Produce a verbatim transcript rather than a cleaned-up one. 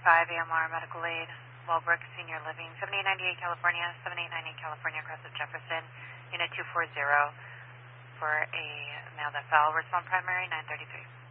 five A M R Medical Aid, Wellbrook Senior Living, seventy-eight ninety-eight California, seventy-eight ninety-eight California, across of Jefferson, Unit two forty for a male that fell. Respond primary, nine thirty-three.